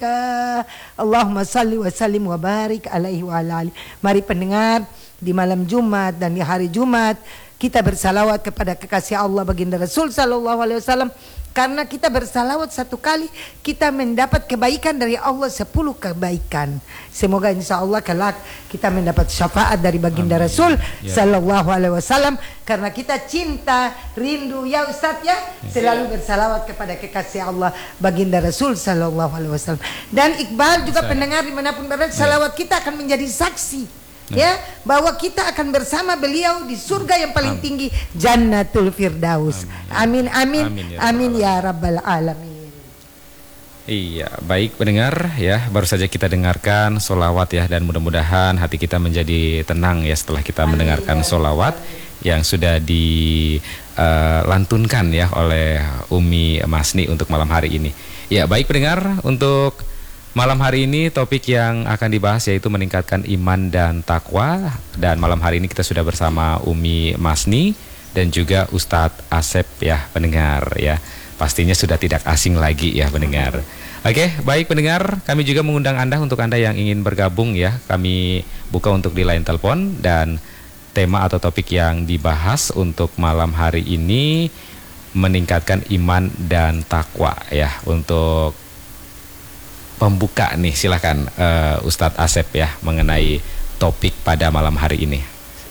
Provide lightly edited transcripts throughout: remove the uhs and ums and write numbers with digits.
alaika. Allahumma salli wa sallim wa barik alaihi wa ala alihi. Mari pendengar, di malam Jumat dan di hari Jumat kita bersalawat kepada kekasih Allah baginda Rasul sallallahu alaihi wasallam. Karena kita bersalawat satu kali, kita mendapat kebaikan dari Allah 10 kebaikan. Semoga insya Allah kelak kita mendapat syafaat dari baginda Rasul sallallahu alaihi wasallam. Karena kita cinta, rindu ya Ustadz ya, selalu bersalawat kepada kekasih Allah baginda Rasul sallallahu alaihi wasallam. Dan Iqbal juga pendengar dimanapun berada, salawat kita akan menjadi saksi ya, bahwa kita akan bersama beliau di surga yang paling tinggi, Jannatul Firdaus. Amin amin amin ya rabbal alamin. Iya, baik pendengar ya, baru saja kita dengarkan solawat ya, dan mudah-mudahan hati kita menjadi tenang ya setelah kita mendengarkan solawat yang sudah dilantunkan ya oleh Umi Masni untuk malam hari ini. Ya, baik pendengar, untuk malam hari ini topik yang akan dibahas yaitu meningkatkan iman dan takwa. Dan malam hari ini kita sudah bersama Umi Masni dan juga Ustadz Asep ya pendengar ya. Pastinya sudah tidak asing lagi ya pendengar. Oke, baik pendengar, kami juga mengundang Anda untuk Anda yang ingin bergabung ya. Kami buka untuk di line telepon, dan tema atau topik yang dibahas untuk malam hari ini meningkatkan iman dan takwa ya. Untuk pembuka nih silakan Ustadz Asep ya mengenai topik pada malam hari ini.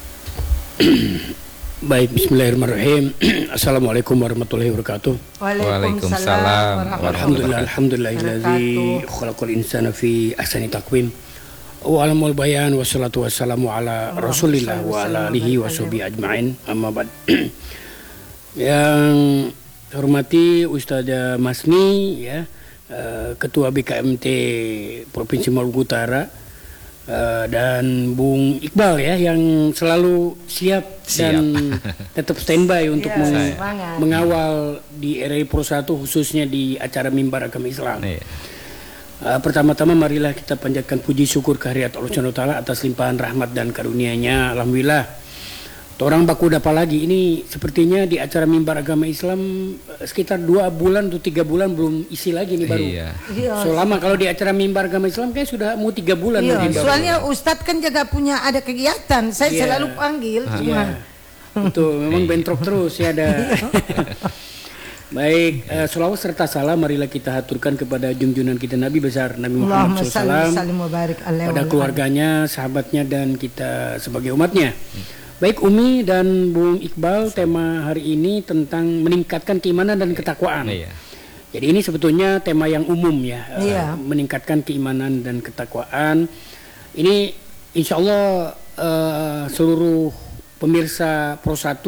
Baik, bismillahirrahmanirrahim. Assalamualaikum warahmatullahi wabarakatuh. Waalaikumsalam. Alhamdulillahilladzi khalaqal insana fi ahsani taqwim. Wa alamul bayan wassalatu wassalamu ala Rasulillah wa ala alihi washabihi ajmain. Amma ba'd. Yang hormati Ustazah Masni ya, Ketua BKMT Provinsi Maluku Utara, dan Bung Iqbal ya yang selalu siap dan tetap standby untuk mengawal di RRI Pro 1 khususnya di acara Mimbar Agama Islam. Pertama-tama marilah kita panjatkan puji syukur kehadirat Allah Subhanahu wa taala atas limpahan rahmat dan karunia-Nya. Alhamdulillah. Orang baku dapat lagi ini sepertinya di acara Mimbar Agama Islam sekitar 2 bulan atau 3 bulan belum isi lagi nih baru. Selama kalau di acara Mimbar Agama Islam kayak sudah mau 3 bulan. Soalnya Ustadz kan juga punya ada kegiatan, saya selalu panggil. Betul, memang bentrok terus ya ada. Baik, sholawat serta salam marilah kita haturkan kepada junjungan kita Nabi besar Nabi Muhammad SAW, pada keluarganya, sahabatnya, dan kita sebagai umatnya. Baik Umi dan Bung Iqbal, tema hari ini tentang meningkatkan keimanan dan ketakwaan. Jadi ini sebetulnya tema yang umum ya, meningkatkan keimanan dan ketakwaan. Ini insya Allah seluruh pemirsa Pro 1,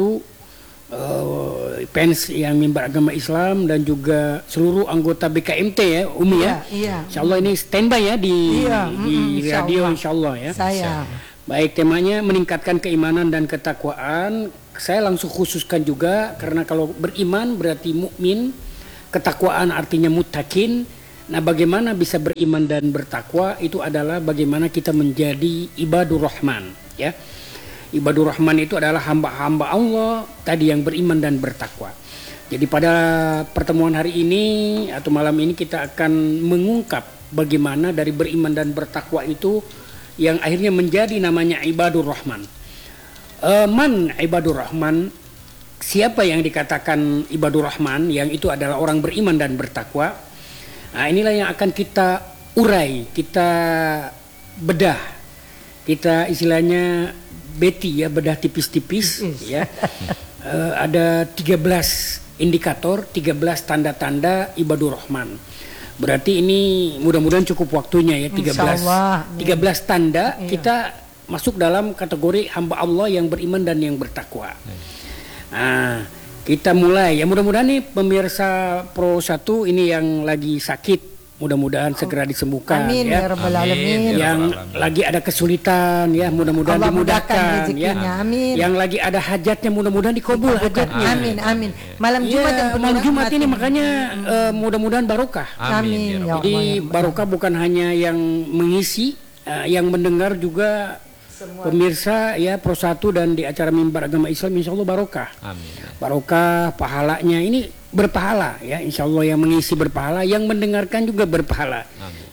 fans yang Mimbar Agama Islam, dan juga seluruh anggota BKMT ya Umi ya. Insya Allah ini standby ya di radio insya Allah ya. Baik, temanya meningkatkan keimanan dan ketakwaan. Saya langsung khususkan juga karena kalau beriman berarti mukmin, ketakwaan artinya muttaqin. Nah, bagaimana bisa beriman dan bertakwa itu adalah bagaimana kita menjadi ibadur rahman ya. Ibadur rahman itu adalah hamba-hamba Allah tadi yang beriman dan bertakwa. Jadi pada pertemuan hari ini atau malam ini kita akan mengungkap bagaimana dari beriman dan bertakwa itu yang akhirnya menjadi namanya ibadur rahman. Man ibadur rahman, siapa yang dikatakan ibadur rahman, yang itu adalah orang beriman dan bertakwa. Nah, inilah yang akan kita urai, kita bedah, kita istilahnya beti ya, bedah tipis-tipis ya. Ada 13 indikator, 13 tanda-tanda ibadur rahman. Berarti ini mudah-mudahan cukup waktunya ya, 13 tanda kita masuk dalam kategori hamba Allah yang beriman dan yang bertakwa. Nah, kita mulai ya, mudah-mudahan nih pemirsa Pro 1 ini yang lagi sakit mudah-mudahan segera disembuhkan. Amin ya rabbal alamin. Yang lagi ada kesulitan ya mudah-mudahan dimudahkan ya. Amin. Yang lagi ada hajatnya mudah-mudahan dikabul hajatnya. Amin amin. Malam Jumat yang malam Jumat ini makanya mudah-mudahan barokah. Amin. Jadi barokah bukan hanya yang mengisi, yang mendengar juga semua. Pemirsa ya Pro 1 dan di acara Mimbar Agama Islam insya Allah barokah. Amin. Barokah, pahalanya ini berpahala ya, insya Allah yang mengisi berpahala, yang mendengarkan juga berpahala. Amin.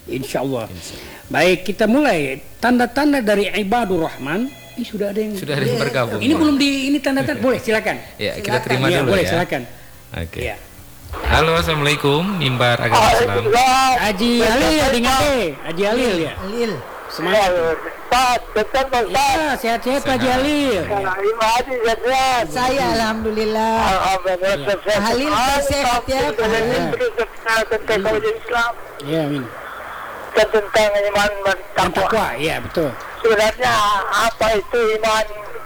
Insya Allah. Baik, kita mulai tanda-tanda dari ibadur rahman. Ini sudah ada yang bergabung. Ini belum ini tanda-tanda. Boleh, silakan. Ya, kita terima dulu boleh, ya. silakan. Oke. Ya. Halo, assalamualaikum, mimbar agama Islam. Haji Halil dengan Haji Halil ya. Halil. Semangat. Pak, betul Pak. Ya, sehat-sehat Pak Haji Halil. Terima kasih sehat. Saya alhamdulillah. Halil sehat ya Pak Halil. Tentang Islam. Ya, amin. Tentang iman dan takwa. Takwa, ya betul. Sebenarnya apa itu iman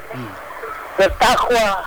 bertakwa?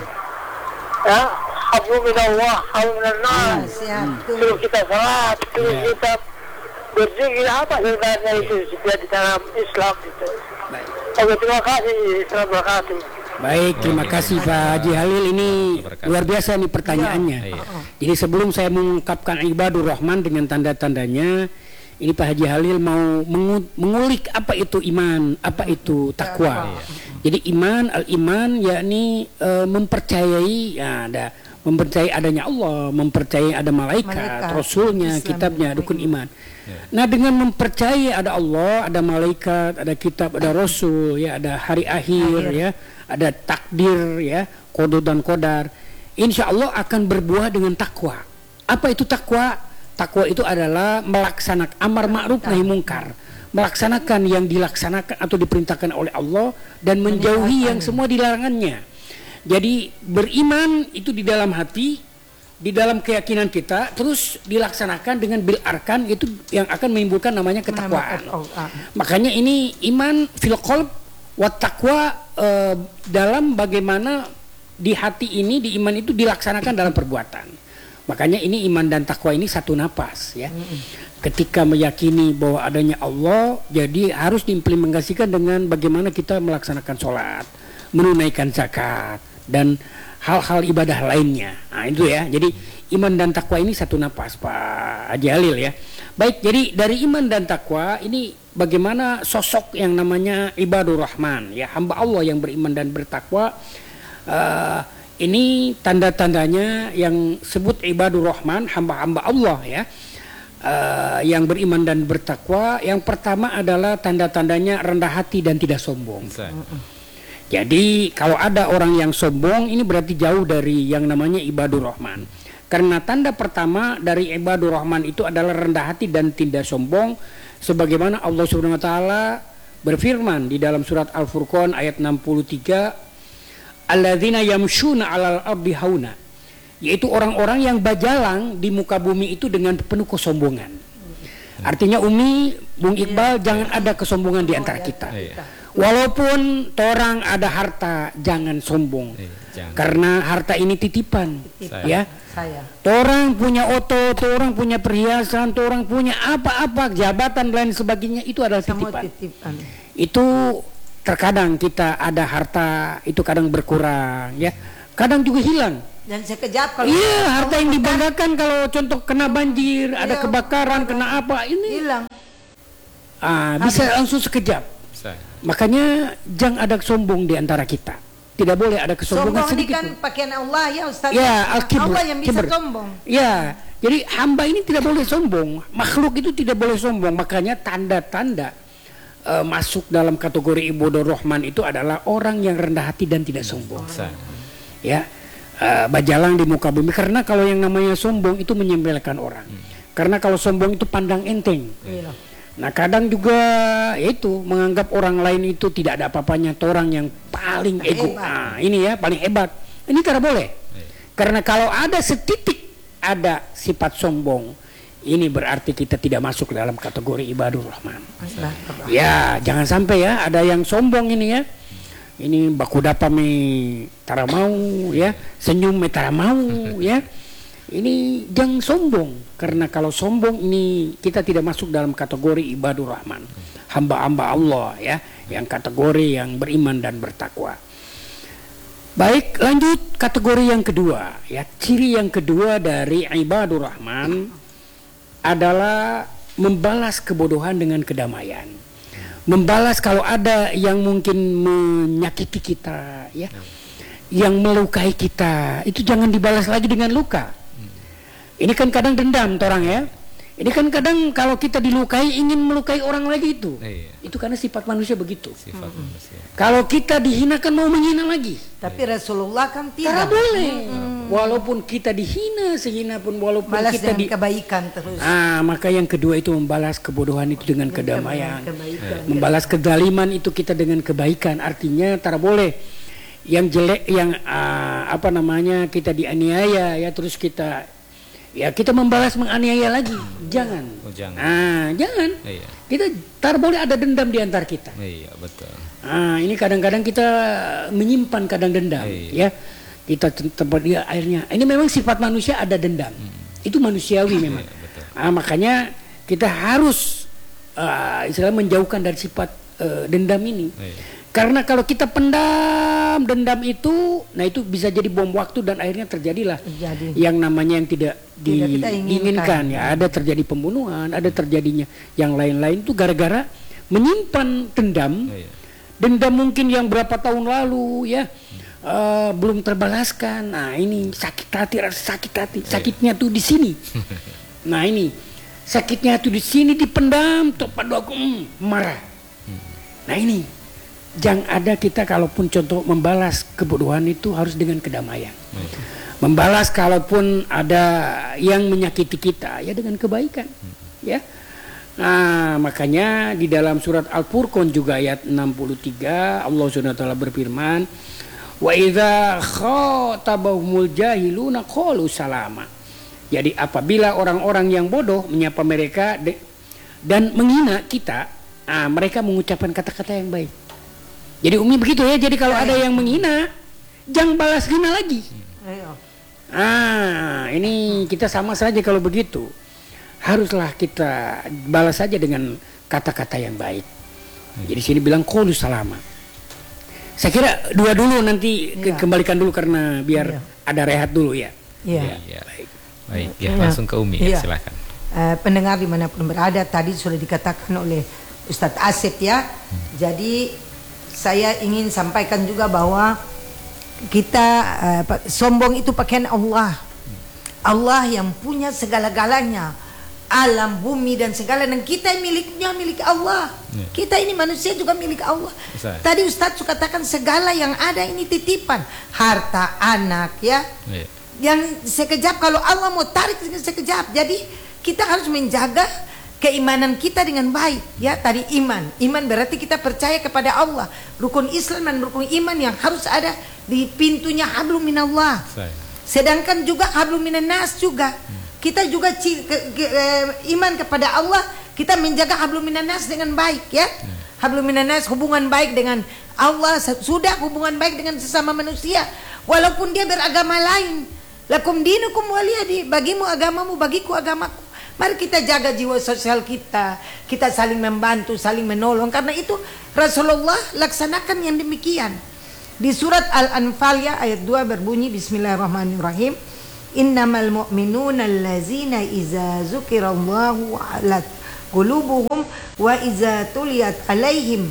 Ya, hablum minallah, hablum minannas. Suruh kita salat, suruh kita berzikir, apa sebenarnya itu di dalam Islam itu. Oke, terima kasih. Terima kasih. Baik, terima kasih Pak Haji Halil. Ini luar biasa nih pertanyaannya. Jadi sebelum saya mengungkapkan ibadur rahman dengan tanda-tandanya, ini Pak Haji Halil mau mengulik apa itu iman, apa itu takwa. Jadi al-iman yakni mempercayai mempercayai adanya Allah, mempercayai ada malaikat, rasulnya, kitabnya, rukun iman. Nah, dengan mempercayai ada Allah, ada malaikat, ada kitab, ada rasul, ya, ada hari akhir, ya, ada takdir, ya, qada dan qadar, insya Allah akan berbuah dengan takwa. Apa itu takwa? Takwa itu adalah melaksanakan amar ma'ruf nahi mungkar, melaksanakan yang dilaksanakan atau diperintahkan oleh Allah dan menjauhi yang semua dilarangannya. Jadi beriman itu di dalam hati, di dalam keyakinan kita, terus dilaksanakan dengan bil arkan, itu yang akan menimbulkan namanya ketakwaan. Makanya ini iman fil qalb wa taqwa, dalam bagaimana di hati ini, di iman itu dilaksanakan dalam perbuatan. Makanya ini iman dan takwa ini satu napas, ya. Ketika meyakini bahwa adanya Allah, jadi harus diimplementasikan dengan bagaimana kita melaksanakan sholat, menunaikan zakat, dan hal-hal ibadah lainnya. Nah itu ya, jadi iman dan takwa ini satu napas Pak Haji Halil ya. Baik, jadi dari iman dan takwa ini bagaimana sosok yang namanya ibadur rahman, ya, hamba Allah yang beriman dan bertakwa. Ini tanda-tandanya yang sebut ibadur rahman, hamba-hamba Allah ya, yang beriman dan bertakwa. Yang pertama adalah tanda-tandanya rendah hati dan tidak sombong. Jadi kalau ada orang yang sombong, ini berarti jauh dari yang namanya ibadur rahman. Karena tanda pertama dari ibadur rahman itu adalah rendah hati dan tidak sombong, sebagaimana Allah Subhanahu wa taala berfirman di dalam surat Al-Furqan ayat 63, alladzina yamshuna 'alal ardi hauna, yaitu orang-orang yang berjalan di muka bumi itu dengan penuh kesombongan. Artinya Umi, Bung Iqbal, jangan ada kesombongan di antara kita. Walaupun orang ada harta, jangan sombong. Karena harta ini titipan, ya. Orang punya oto, orang punya perhiasan, orang punya apa-apa, jabatan lain sebagainya, itu adalah titipan. Itu terkadang kita ada harta, itu kadang berkurang, ya. Kadang juga hilang. Dan sekejap kalau harta yang dibanggakan kalau contoh kena banjir, ada kebakaran, kena apa, ini hilang. Bisa langsung sekejap. Makanya jangan ada sombong di antara kita. Tidak boleh ada kesombongan sedikit. Sombong ini kan pakaian Allah ya Ustaz. Ya, Allah yang bisa sombong. Ya, jadi hamba ini tidak boleh sombong. Makhluk itu tidak boleh sombong. Makanya tanda-tanda masuk dalam kategori ibadur rahman itu adalah orang yang rendah hati dan tidak sombong. Ya, berjalan di muka bumi. Karena kalau yang namanya sombong itu menyembelihkan orang. Karena kalau sombong itu pandang enteng. Nah kadang juga itu menganggap orang lain itu tidak ada apa-apanya, orang yang paling ego. Nah ini ya paling hebat. Ini tidak boleh. Karena kalau ada setitik ada sifat sombong, ini berarti kita tidak masuk dalam kategori ibadur rahman. Ya jangan sampai ya ada yang sombong ini ya. Ini baku dapa me tara mau ya, senyum me tara mau ya. Ini jangan sombong, karena kalau sombong ini kita tidak masuk dalam kategori ibadur rahman, hamba-hamba Allah ya, yang kategori yang beriman dan bertakwa. Baik, lanjut kategori yang kedua ya. Ciri yang kedua dari ibadur rahman adalah membalas kebodohan dengan kedamaian. Membalas kalau ada yang mungkin menyakiti kita ya, yang melukai kita, itu jangan dibalas lagi dengan luka. Ini kan kadang dendam orang ya. Ini kan kadang kalau kita dilukai ingin melukai orang lagi itu. Itu karena sifat manusia begitu. Sifat manusia. Kalau kita dihinakan mau menghina lagi. Tapi Rasulullah kan tidak. Tidak boleh. Walaupun kita dihina sehina pun, walaupun balas kita dengan kebaikan terus. Maka yang kedua itu membalas kebodohan itu dengan kedamaian. Membalas kezaliman itu kita dengan kebaikan. Artinya tidak boleh yang jelek, yang kita dianiaya ya, terus kita membalas menganiaya lagi. Jangan. Jangan. Kita tar boleh ada dendam di antara kita. Iya, betul. Ini kadang-kadang kita menyimpan kadang dendam, ya. Kita tempat dia akhirnya. Ini memang sifat manusia, ada dendam. Itu manusiawi memang. Makanya kita harus istilahnya menjauhkan dari sifat dendam ini. Karena kalau kita pendam dendam itu, nah itu bisa jadi bom waktu dan akhirnya terjadilah yang namanya yang tidak diinginkan. Ya, ada terjadi pembunuhan, ada terjadinya yang lain-lain itu gara-gara menyimpan dendam. Dendam mungkin yang berapa tahun lalu ya belum terbalaskan. Nah ini sakit hati, sakitnya tuh di sini. Nah ini sakitnya tuh di sini dipendam, pada aku marah. Nah ini. Jangan ada kita kalaupun contoh membalas kebodohan itu harus dengan kedamaian. Membalas kalaupun ada yang menyakiti kita ya dengan kebaikan. Ya. Nah, makanya di dalam surat Al-Furqan juga ayat 63 Allah Subhanahu wa taala berfirman, "Wa idza khatabahumul jahiluna qalu salama." Jadi apabila orang-orang yang bodoh menyapa mereka dan menghina kita, mereka mengucapkan kata-kata yang baik. Jadi Umi begitu ya. Jadi kalau ada yang menghina, jangan balas hina lagi. Ini kita sama saja kalau begitu. Haruslah kita balas saja dengan kata-kata yang baik. Jadi sini bilang qaulu salama. Saya kira dua dulu nanti kembalikan dulu karena biar ada rehat dulu ya. Baik. Ya, langsung ke Umi. Silakan. Pendengar dimanapun berada, tadi sudah dikatakan oleh Ustadz Asep ya. Jadi saya ingin sampaikan juga bahwa kita sombong itu pakaian Allah. Allah yang punya segala-galanya, alam, bumi dan segala, dan kita miliknya milik Allah. Kita ini manusia juga milik Allah. Tadi Ustadz katakan segala yang ada ini titipan, harta, anak ya. Yang sekejap kalau Allah mau tarik sekejap. Jadi kita harus menjaga keimanan kita dengan baik ya. Tadi iman berarti kita percaya kepada Allah, rukun Islam dan rukun iman yang harus ada di pintunya hablum minallah. Sedangkan juga hablum minannas juga kita juga iman kepada Allah, kita menjaga hablum minannas dengan baik ya. Hablum minannas hubungan baik dengan Allah, sudah hubungan baik dengan sesama manusia walaupun dia beragama lain. Lakum dinukum waliyadi, bagimu agamamu, bagiku agamaku. Mari kita jaga jiwa sosial kita saling membantu, saling menolong. Karena itu Rasulullah laksanakan yang demikian. Di surat Al-Anfal ya ayat 2 berbunyi Bismillahirrahmanirrahim. Innamal mu'minuna allazina iza zukirallahu alat qulubuhum wa iza tuliyat alaihim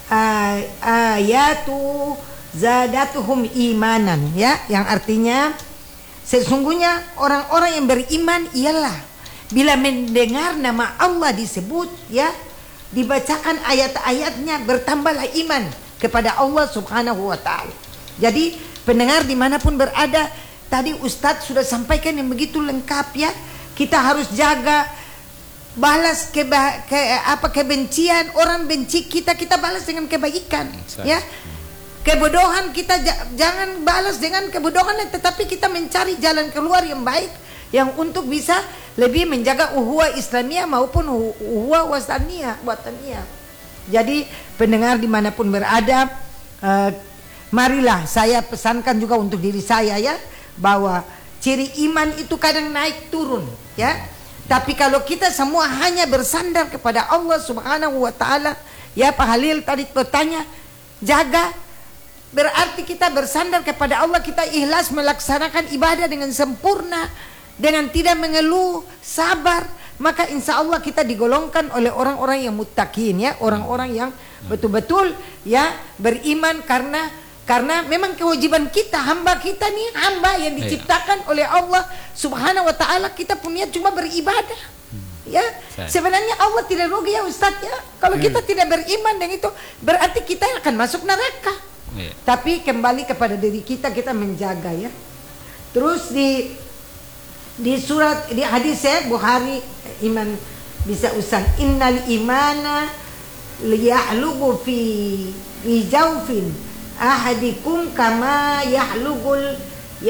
ayatu zadatuhum imanan ya, yang artinya sesungguhnya orang-orang yang beriman ialah bila mendengar nama Allah disebut ya, dibacakan ayat-ayatnya, bertambahlah iman kepada Allah Subhanahu wa ta'ala. Jadi pendengar dimanapun berada, tadi Ustadz sudah sampaikan yang begitu lengkap ya. Kita harus jaga, balas kebencian, orang benci kita balas dengan kebaikan ya. Kebodohan kita jangan balas dengan kebodohan, tetapi kita mencari jalan keluar yang baik, yang untuk bisa lebih menjaga uhuwah Islamiyah maupun uhuwah wataniyah. Jadi pendengar dimanapun berada, marilah saya pesankan juga untuk diri saya ya, bahwa ciri iman itu kadang naik turun ya. Tapi kalau kita semua hanya bersandar kepada Allah Subhanahu wa ta'ala ya, Pak Halil tadi bertanya, jaga berarti kita bersandar kepada Allah, kita ikhlas melaksanakan ibadah dengan sempurna, dengan tidak mengeluh, sabar, maka insya Allah kita digolongkan oleh orang-orang yang muttaqin ya, orang-orang yang betul-betul ya beriman, karena memang kewajiban kita, hamba kita nih, hamba yang diciptakan oleh Allah Subhanahu wa ta'ala, kita punya cuma beribadah Ya, sebenarnya Allah tidak rugi ya Ustadz ya. Kalau kita tidak beriman dengan itu, berarti kita akan masuk neraka. Tapi kembali kepada diri kita, kita menjaga ya. Terus di surat, di hadis ya Bukhari, iman bisa usang, innal imana liyahlugu fi jawfin ahadikum kama yahlugut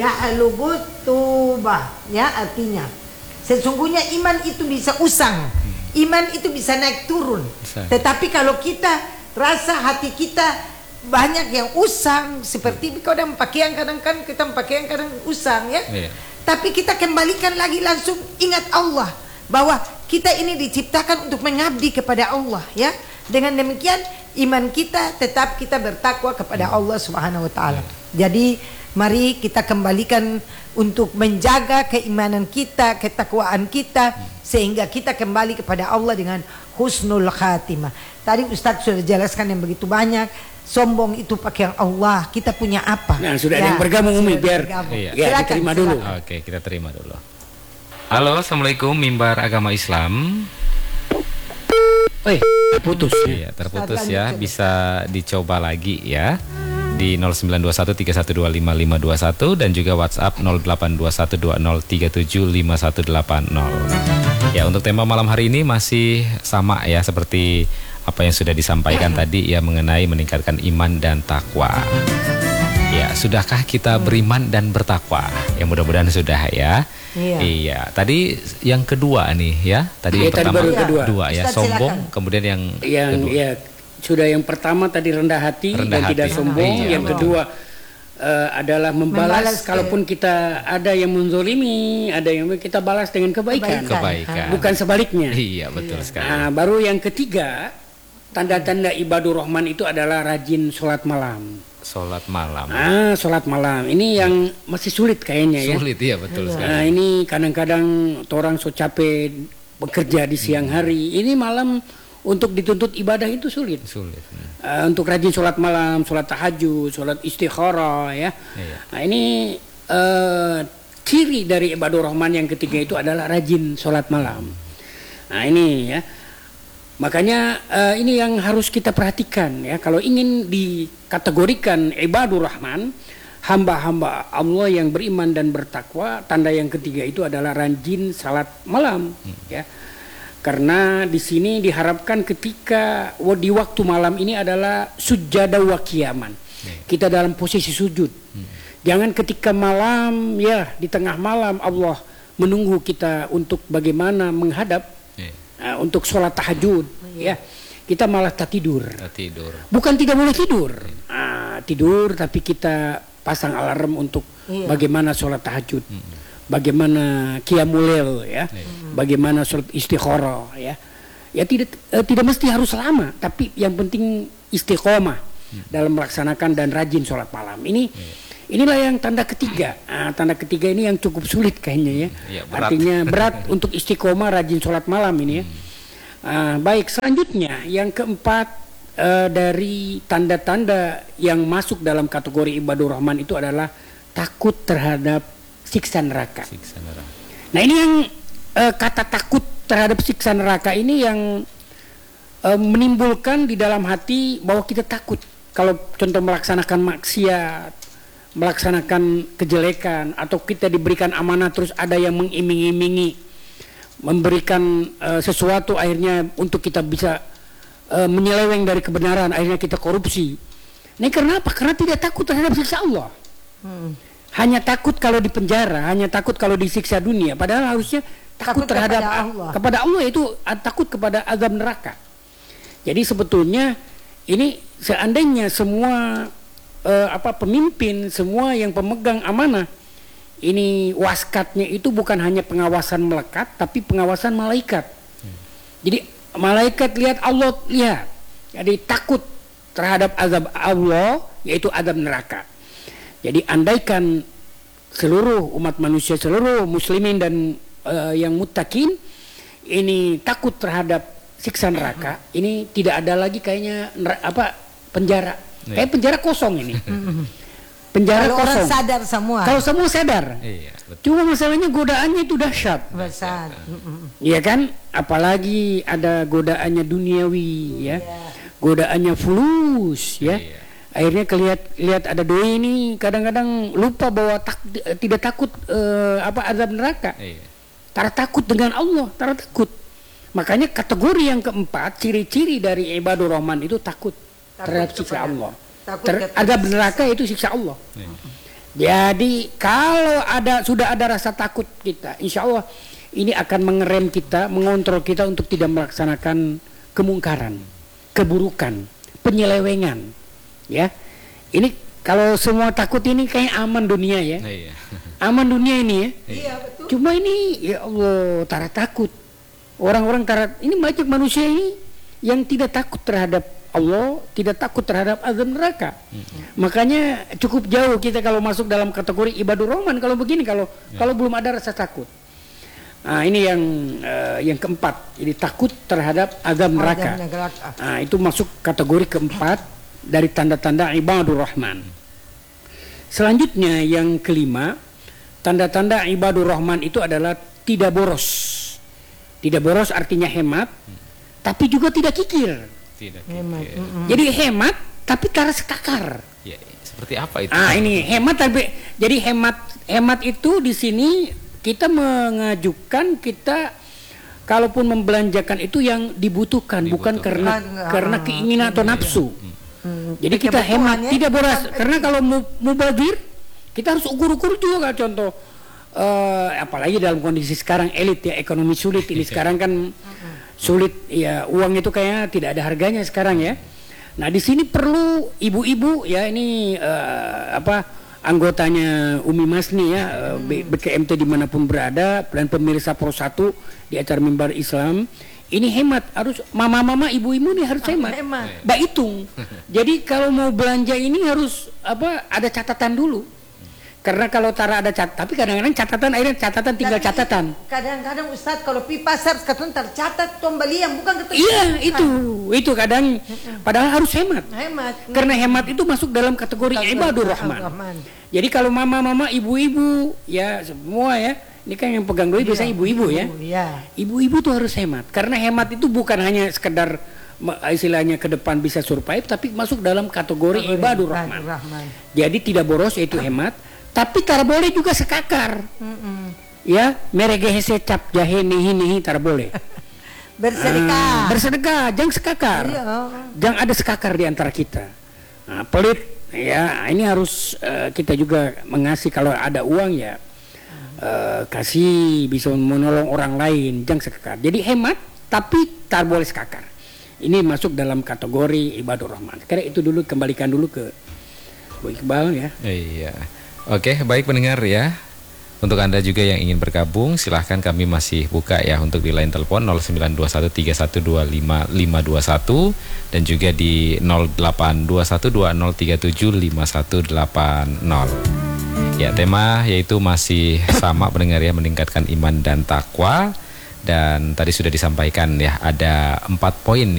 tubah. Ya, artinya sesungguhnya iman itu bisa usang, iman itu bisa naik turun. Tetapi kalau kita rasa hati kita banyak yang usang, seperti kadang pakaian, kadang-kadang kita pakaian kadang usang ya. Tapi kita kembalikan lagi, langsung ingat Allah bahwa kita ini diciptakan untuk mengabdi kepada Allah ya. Dengan demikian iman kita tetap kita bertakwa kepada Allah Subhanahu wa taala. Jadi mari kita kembalikan untuk menjaga keimanan kita, ketakwaan kita, sehingga kita kembali kepada Allah dengan husnul khatimah. Tadi Ustadz sudah jelaskan yang begitu banyak. Sombong itu pakai yang Allah. Kita punya apa? Nah, sudah ada yang bergabung Umi, biar kita terima dulu. Oke, kita terima dulu. Halo, Assalamualaikum, Mimbar Agama Islam. Terputus. Iya, terputus ya. Bisa dicoba lagi ya. Di 0921312551 dan juga WhatsApp 082120375180. Ya, untuk tema malam hari ini masih sama ya seperti apa yang sudah disampaikan tadi ya, mengenai meningkatkan iman dan takwa. Ya, sudahkah kita beriman dan bertakwa? Ya, mudah-mudahan sudah ya. Iya. Tadi yang kedua nih ya. Tadi yang pertama kedua ya, sombong, kemudian yang kedua. Ya, sudah yang pertama tadi rendah hati dan tidak sombong. Yang kedua adalah membalas kalaupun kita ada yang menzolimi, ada yang kita balas dengan kebaikan. Bukan sebaliknya. Iya, betul sekali. Baru yang ketiga, tanda-tanda ibadur rahman itu adalah rajin sholat malam. Sholat malam. Sholat malam ini yang masih sulit kayaknya ya. Sulit ya, betul sekali. Ini kadang-kadang orang so capek bekerja di siang hari, ini malam untuk dituntut ibadah itu sulit. Untuk rajin sholat malam, sholat tahajud, sholat istikharah ya. Nah, ini ciri dari ibadur rahman yang ketiga itu adalah rajin sholat malam. Nah, ini ya. Makanya ini yang harus kita perhatikan ya. Kalau ingin dikategorikan ibadur rahman, hamba-hamba Allah yang beriman dan bertakwa, tanda yang ketiga itu adalah rajin salat malam ya. Karena di sini diharapkan ketika di waktu malam ini adalah sujada wa qiyaman. Kita dalam posisi sujud. Jangan ketika malam ya, di tengah malam Allah menunggu kita untuk bagaimana menghadap untuk sholat tahajud ya, kita malah tak tidur. Bukan tidak boleh tidur, tidur, tapi kita pasang alarm untuk bagaimana sholat tahajud, bagaimana qiyamul lail ya, bagaimana sholat istikharah ya. Ya tidak mesti harus lama, tapi yang penting istiqomah dalam melaksanakan dan rajin sholat malam. Inilah yang tanda ketiga. Tanda ketiga ini yang cukup sulit kayaknya ya. Artinya berat untuk istiqomah rajin sholat malam ini ya. Baik, selanjutnya yang keempat dari tanda-tanda yang masuk dalam kategori ibadur rahman itu adalah takut terhadap siksa neraka. Nah, ini yang kata takut terhadap siksa neraka ini yang menimbulkan di dalam hati bahwa kita takut kalau contoh melaksanakan maksiat, melaksanakan kejelekan, atau kita diberikan amanah terus ada yang mengiming-imingi memberikan sesuatu akhirnya untuk kita bisa menyeleweng dari kebenaran, akhirnya kita korupsi. Ini karena apa? Karena tidak takut terhadap siksa Allah. Hanya takut kalau di penjara, hanya takut kalau disiksa dunia, padahal harusnya takut terhadap kepada Allah itu takut kepada azab neraka. Jadi sebetulnya ini seandainya semua pemimpin, semua yang pemegang amanah ini waskatnya itu bukan hanya pengawasan melekat, tapi pengawasan malaikat. Jadi malaikat lihat, Allah lihat. Jadi takut terhadap azab Allah, yaitu azab neraka. Jadi andaikan seluruh umat manusia, seluruh muslimin dan yang muttaqin ini takut terhadap siksa neraka, ini tidak ada lagi kayaknya penjara. Kayak penjara kosong ini. Penjara kalau kosong. Orang sadar semua. Kalau semua sadar. Iya, Cuma masalahnya godaannya itu dahsyat. Besar. Iya kan? Apalagi ada godaannya duniawi ya. Godaannya fulus ya. Akhirnya lihat ada doi ini kadang-kadang lupa bahwa tidak takut azab neraka. Tak takut dengan Allah, tak takut. Makanya kategori yang keempat, ciri-ciri dari ibadur rahman itu takut terhadap siksa Allah. Azab neraka itu siksa Allah. Jadi kalau sudah ada rasa takut kita, insya Allah ini akan mengerem kita, mengontrol kita untuk tidak melaksanakan kemungkaran, keburukan, penyelewengan. Ya, ini kalau semua takut ini kayak aman dunia ya. Aman dunia ini ya. Iya betul. Cuma ini ya Allah tara takut. Orang-orang ini banyak manusia ini yang tidak takut terhadap Allah, tidak takut terhadap azab neraka. Makanya cukup jauh kita kalau masuk dalam kategori ibadur rahman kalau begini, kalau belum ada rasa takut. Nah, ini yang keempat, ini takut terhadap azab neraka. Nah, itu masuk kategori keempat dari tanda-tanda ibadur rahman. Selanjutnya yang kelima, tanda-tanda ibadur rahman itu adalah tidak boros. Tidak boros artinya hemat, tapi juga tidak kikir. Hemat. Jadi hemat tapi tak sekakar. Ya, seperti apa itu? Ini hemat tapi jadi hemat itu di sini kita mengajukan kita kalaupun membelanjakan itu yang dibutuhkan. Bukan karena keinginan atau nafsu. Jadi kita hemat, tidak boros. Karena kalau mubazir kita harus ukur-ukur juga contoh. Apalagi dalam kondisi sekarang elit ya, ekonomi sulit ini sekarang kan sulit ya, uang itu kayaknya tidak ada harganya sekarang ya. Nah di sini perlu ibu-ibu ya, ini anggotanya Umi Masni ya, BKMT dimanapun berada dan pemirsa Pro 1 di acara Mimbar Islam ini hemat, harus mama-mama ibu-ibu ini harus hemat. Mbak hitung. Jadi kalau mau belanja ini harus ada catatan dulu. Karena kalau tara ada tapi kadang-kadang catatan tinggal catatan. Kadang-kadang Ustadz kalau pi pasar sekarang tercatat pembelian bukan ketujuan. Iya itu kadang padahal harus hemat. Karena hemat itu masuk dalam kategori ibadur rahman. Jadi kalau mama-mama, ibu-ibu ya semua ya, ini kan yang pegang doi biasanya ibu-ibu ya. Ibu-ibu tuh harus hemat. Karena hemat itu bukan hanya sekedar istilahnya ke depan bisa survive, tapi masuk dalam kategori ibadur rahman. Jadi tidak boros yaitu hemat. Tapi tar boleh juga sekakar. Ya, merege secap jahe nihi tar boleh. Bersedekah, jangan sekakar. Jangan ada sekakar di antara kita. Nah, pelit ya, ini harus kita juga mengasih kalau ada uang ya. Kasih, bisa menolong orang lain, jangan sekakar. Jadi hemat tapi tar boleh sekakar. Ini masuk dalam kategori ibadur rahman. Karena itu dulu, kembalikan dulu ke Bu Iqbal ya. Iya. Oke, baik pendengar ya. Untuk Anda juga yang ingin bergabung, silahkan kami masih buka ya untuk di line telepon 0921312551 dan juga di 082120375180. Ya, tema yaitu masih sama pendengar ya, meningkatkan iman dan takwa. Dan tadi sudah disampaikan ya, ada 4 poin